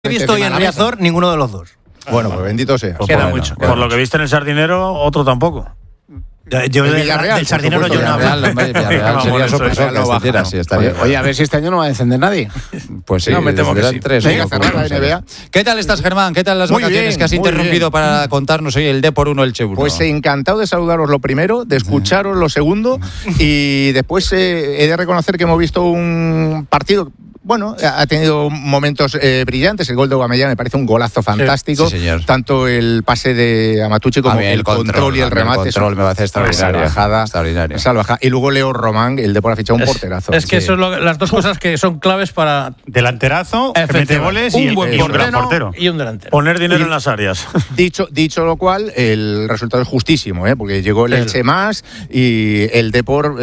He visto hoy en Riazor ninguno de los dos. Bueno, pues bendito sea. Pues queda mucho. Por lo que viste en el Sardinero, otro tampoco. Yo del Sardinero yo no. Villarreal sería sorpresa que ascendiera, sí, estaría. Oye, a ver si este año no va a descender nadie. Pues sí, me temo que sí. 3. Venga, cerrar la NBA. ¿Qué tal estás, Germán? ¿Qué tal las vacaciones que has interrumpido para contarnos hoy el Depor 1 Elche 1? Pues encantado de saludaros lo primero, de escucharos lo segundo y después he de reconocer que hemos visto un partido. Bueno, ha tenido momentos brillantes. El gol de Aubameyang me parece un golazo fantástico. Sí, señor. Tanto el pase de Amatucci como el control y el remate. El control me parece extraordinario. Salvajada. Y luego Leo Román, el Depor ha fichado un porterazo. Es que eso es las dos cosas que son claves para delanterazo, que mete goles y un gran portero. Y un delantero. Poner dinero en las áreas. Dicho lo cual, el resultado es justísimo, porque llegó el Elche más y el Depor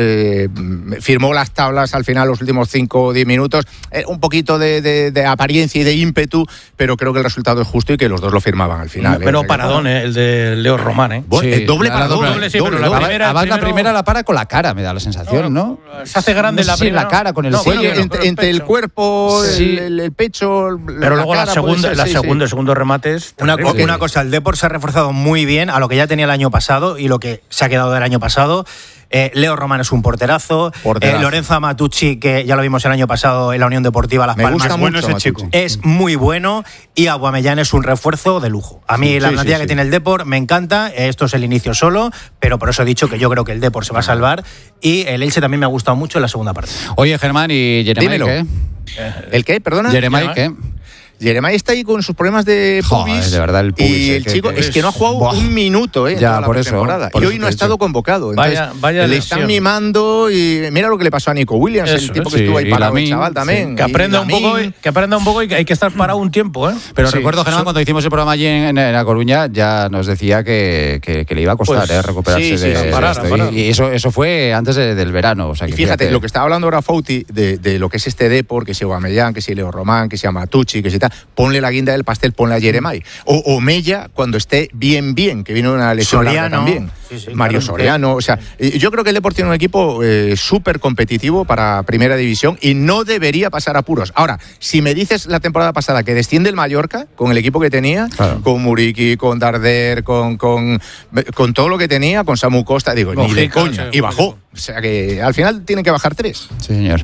firmó las tablas al final, los últimos 5 o 10 minutos. Un poquito de apariencia y de ímpetu, pero creo que el resultado es justo y que los dos lo firmaban al final. Pero paradón, el de Leo Román. Sí, doble paradón. Pero la primera la para con la cara, me da la sensación, ¿no? Se hace grande la primera. La cara, con el cuello. Entre el cuerpo, el pecho. Pero luego la segunda, el segundo remate es. Una cosa, el Depor se ha reforzado muy bien a lo que ya tenía el año pasado y lo que se ha quedado del año pasado. Leo Román es un porterazo. Lorenzo Amatucci, que ya lo vimos el año pasado en la Unión Deportiva Las Palmas. Me gusta mucho ese chico. Es muy bueno y Aubameyang es un refuerzo de lujo. A mí la plantilla que tiene el Depor me encanta. Esto es el inicio solo, pero por eso he dicho que yo creo que el Depor se va a salvar y el Elche también me ha gustado mucho en la segunda parte. Oye, Germán, ¿y Jeremai qué? ¿El qué? Perdona. ¿Jeremai qué? Jeremai está ahí con sus problemas de pubis. De verdad, el pubis. Y el chico es que no ha jugado un minuto en toda la temporada. Y hoy no ha estado convocado. Entonces, vaya le están mimando y mira lo que le pasó a Nico Williams, el tipo que estuvo ahí parado, el chaval también. Que aprenda un poco y que hay que estar parado un tiempo. Pero recuerdo, Germán, cuando hicimos el programa allí en La Coruña, ya nos decía que le iba a costar recuperarse de esto. Y eso fue antes del verano. O sea, y fíjate, lo que estaba hablando ahora Fouti de lo que es este Depor, que si Aubameyang, que si Leo Román, que si Amatucci, que si tal. Ponle la guinda del pastel, ponle a Jeremai. O Mella cuando esté bien, que vino una lesión larga también. Mario Soriano. O sea, yo creo que el Depor tiene un equipo súper competitivo para Primera División y no debería pasar apuros. Ahora, si me dices la temporada pasada que desciende el Mallorca con el equipo que tenía, con Muriqui, con Darder, con todo lo que tenía, con Samu Costa, digo, ni de coña. Y bajó. O sea que al final tienen que bajar 3. Sí, señor.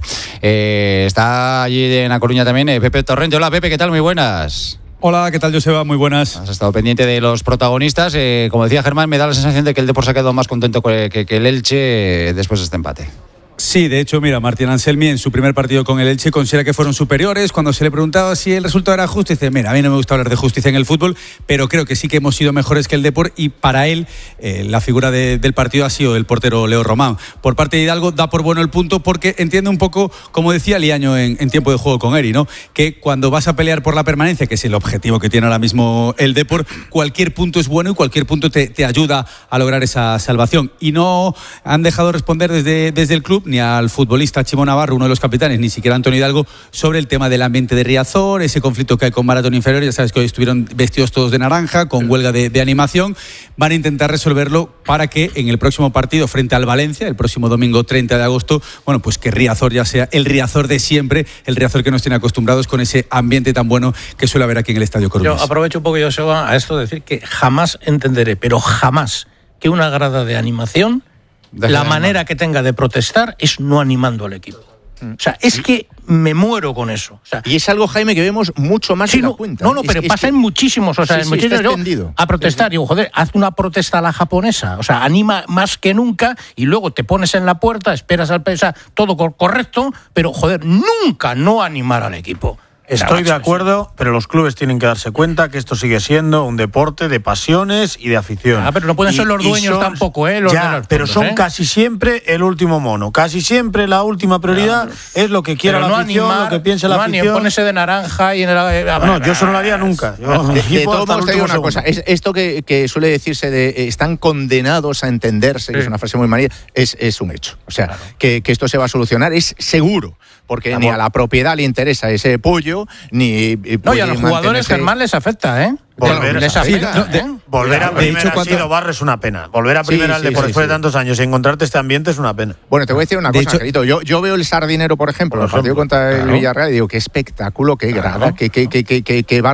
Está allí en La Coruña también Pepe Torrente. Hola, Pepe, ¿qué tal? Muy buenas. Hola, ¿qué tal, Joseba? Muy buenas. Has estado pendiente de los protagonistas. Como decía Germán, me da la sensación de que el Depor se ha quedado más contento que el Elche después de este empate. Sí, de hecho, mira, Martín Anselmi en su primer partido con el Elche considera que fueron superiores. Cuando se le preguntaba si el resultado era justo, dice, mira, a mí no me gusta hablar de justicia en el fútbol, pero creo que sí que hemos sido mejores que el Depor y para él la figura del partido ha sido el portero Leo Román. Por parte de Hidalgo da por bueno el punto porque entiende un poco, como decía Liaño en tiempo de juego con Eri, ¿no? Que cuando vas a pelear por la permanencia, que es el objetivo que tiene ahora mismo el Depor, cualquier punto es bueno y cualquier punto te ayuda a lograr esa salvación. Y no han dejado responder desde el club ni al futbolista Chimo Navarro, uno de los capitanes, ni siquiera Antonio Hidalgo, sobre el tema del ambiente de Riazor, ese conflicto que hay con Maratón Inferior. Ya sabes que hoy estuvieron vestidos todos de naranja, con huelga de animación. Van a intentar resolverlo para que en el próximo partido frente al Valencia, el próximo domingo 30 de agosto, bueno, pues que Riazor ya sea el Riazor de siempre, el Riazor que nos tiene acostumbrados con ese ambiente tan bueno que suele haber aquí en el Estadio Coruña. Yo aprovecho un poco, Joseba, a esto de decir que jamás entenderé, pero jamás, que una grada de animación, la manera que tenga de protestar es no animando al equipo. O sea, es que me muero con eso. O sea, y es algo, Jaime, que vemos mucho más de la cuenta. Pero pasa en muchísimos. O sea, en muchísimos a protestar. Digo, joder, haz una protesta a la japonesa. O sea, anima más que nunca y luego te pones en la puerta, esperas al pensar todo correcto, pero, joder, nunca no animar al equipo. Estoy de acuerdo, pero los clubes tienen que darse cuenta que esto sigue siendo un deporte de pasiones y de afición. Pero no pueden ser los dueños tampoco, pero son casi siempre el último mono. Casi siempre la última prioridad es lo que quiera la afición, lo que piense la afición. No ponerse de naranja y en el... No, yo eso no lo haría nunca. De todos modos, te digo una cosa. Esto que suele decirse de están condenados a entenderse, que es una frase muy manía, es un hecho. O sea, que esto se va a solucionar, es seguro. Porque ni a la propiedad le interesa ese pollo, ni... No, y a los jugadores, Germán, les afecta, ¿eh? Volver a primera así lo barres es una pena. Volver a primera después de tantos años y encontrarte este ambiente es una pena. Bueno, te voy a decir una cosa, Angelito. Yo veo el Sardinero, por ejemplo, el partido contra el Villarreal y digo, qué espectáculo, qué grada, qué